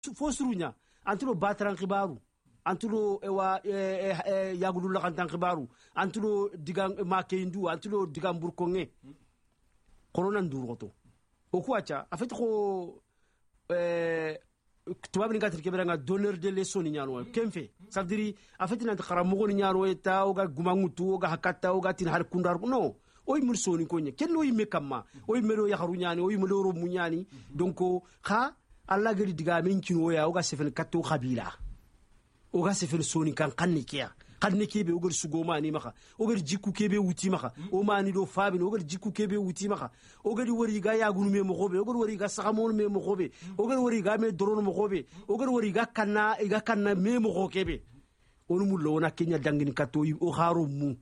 fosrunya antulo batran khibaru antulo yagudulla kantan khibaru antulo digan makeindu antulo digan burkonge corona nduroto okuacha afet ko tubaab ni gatir keberanga donneur de leçon ni ñano kemfe ça veut dire afet nan kharamogo ni ñano eta oga gumangutu oga hakata oga tin har kundar no oy mursoni ko nye ken oy mekamma oy melo yakharu ñani oy melo ro muñani donc kha alla gari diga men kino ya oga sefen katto khabila oga sefen soni kan kanni kiya kanni kebe ogar sugoma ni maka ogar jikku kebe wuti maka o mani do fabin ogar jikku kebe wuti maka ogar wori ga ya gunu me mo khobe ogar wori ga saxamon me mo khobe ogar wori ga me doron mo khobe ogar wori ga kanna me mo khokebe onu mullo wona kenya dangini katto yi o kharo mu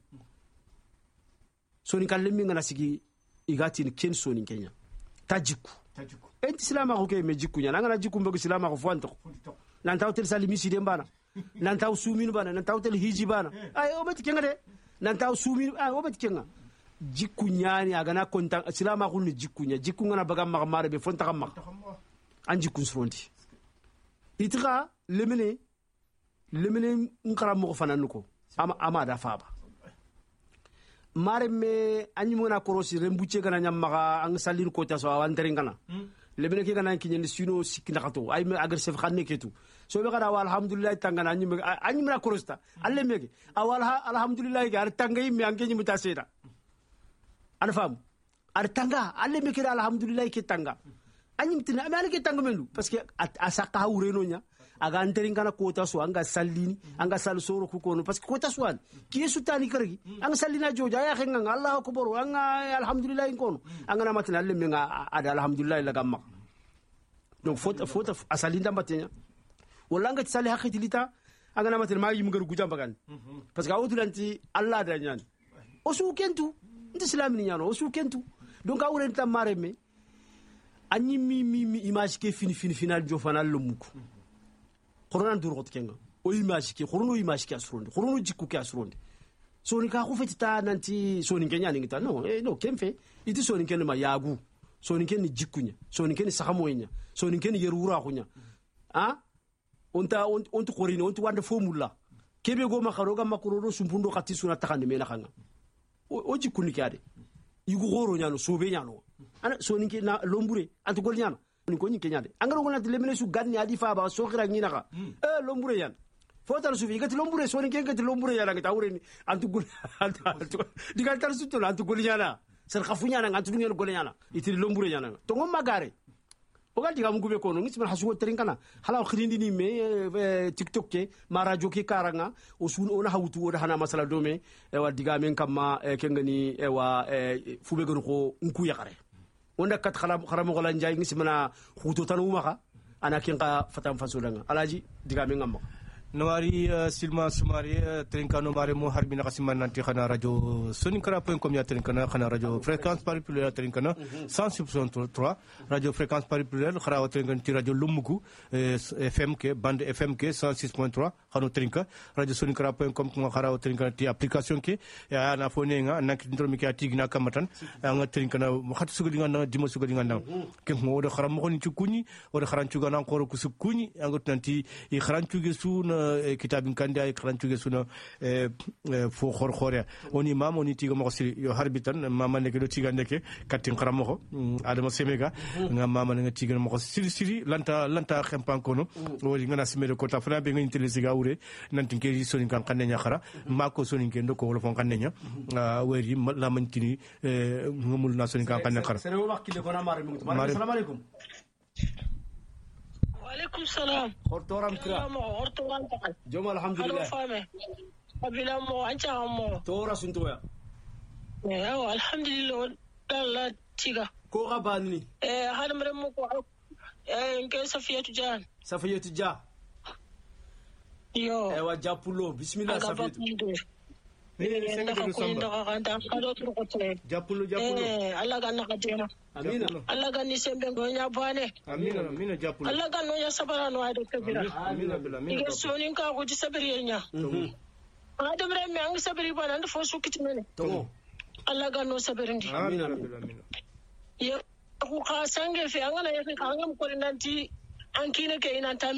soni kan lemmi ngana sigi igati ni ken soni kenya tajiku enti silama ko ke me jikku nya ngana jikku mbogo silama ko fonto nan taw tel salimi sidem bana nan taw sumin bana nan taw tel hiji bana ay o beti kenga de nan taw sumin o beti kenga jikku nyani aga na konta silama ko ni jikku nya jikku ngana baga ma mare be fonta kam an jikku sronti itra lemene ngara mo fanan ko ama da faba mare me anyi mona korosi rembuche kana nyamaka ang salir ko taso awantering kana lebene ke kana kinyen sino sikina kato ay me agresif xanne ketu so be kana alhamdulillah tangana anyi mona korosta alle mege awal alhamdulillah ga tangay me ange nyimuta seda ana fam ar tanga alle mege alhamdulillah ke tanga anyi mtina ame ke tanga melu parce que asaka hawreno nya aga antering kana kota so anga sallini anga sal soro ku kono parce que kota so an ki sutani kargi anga sallina joja ya khenga allah akbar anga alhamdulillah kono anga na matina le menga ada alhamdulillah la gamma donc faute asalinda matenya wala anga tsali hakiti lita anga na matina magi mugaru gujamba kan parce que awtulanti allah da nyan o su kentu ndi islamini nyano o su kentu donc awren tamareme anyi mi image ke fini final jo fanal lo muko corona ndurot kenga o image ke corona image ke asronde corona jikku ke asronde so ni ka ko fetita nanti so ni kenya ni ngita no no kemfe iti so ni ken ma yagu so ni ken jikkunya so ni ken saxamoynya so ni ken yerura xunya onta qorino onta wande formula kebe go ma xaro ga makoro sumpundo xati suna taxande mena xanga o jikku ni kade yugo goro nyano sobe nyano ana so ni ke na lombure antu gol nyano ni ko ni kenya de angaro ngona de lemene su ganni adi fa ba so xira ni naka lombure yan fotal su fi gati lombure so ni gati lombure yana ngata ureni antu gol digal tar su to antu gol yana sar khafunya na antu ngel gol yana itiri lombure yana to ngom magare o gal diga mugube ko no ngi sima hasu terin kana hala khirindi ni me tiktok ke ma radio ke karanga o sun ona hawtu o hana masala do me wa diga men kamma kengani wa fube gon ko nku yakare wanda kat kharam gola njay ngi simana khuto tanu maka ana kinga fatam fasulanga alaji diga men ngam Nawari Silma Sumari Trinkano Maremo Harbina Kasimananti Khana Radio Sonikara.com ya Trinkana Khana Radio Fréquence Paris Pluriel Trinkana 106.3 Radio Fréquence Paris Pluriel Khara Trinkanti Radio Lumugu FM ke bande FM ke 106.3 Khano Trinka Radio Sonikara.com kuma Khara Trinkanti application ke ya na phone nga nakindro mi ka tigna kamatan nga Trinkana khat sugali nga dimo sugali nga ke mo do khara mo ni cikuni o do kharancu ga nan ko ko sukuni ngot nanti i kharancu ge su kitabin kandi ay kranchuge suna fo khor oni mam oni tiga mo siri yo harbitan mama ne do tiga ndeke katin kharamo ko adama semega nga mama nga tiga mo siri lanta khempan kono wori ngana simere ko ta fana be ngin telesi ga wure nanti ke soni kan kannya khara mako soni ke ndoko wala fon kannya wori la mantini ngumul na soni kan kannya khara sere wakki de ko na mari assalamu alaykum وعليكم السلام. خورتورام كرا. خورتورام تقل. جمال الحمد لله. أنا فاهمة. أبي مو أنت مو. تورا سنتويا. إيه الحمد لله لا تيجا. كوغا باني. هذا مرمو كو. إنك سفية تجان. سفية تجا. يو. وجابولو بسم الله سفية. Japulu Allah ganna katena amina Allah ganni sembe gonya bane amina japulu Allah ganno ya sabara no ade kabira amina ige sonin ka ko sabari yenya adam re me ang sabari bana ndo fo sukitine to Allah ganno sabari ndi amina ya ku ka sange fe angana ya ka ngam ko nanti an kine ke ina ta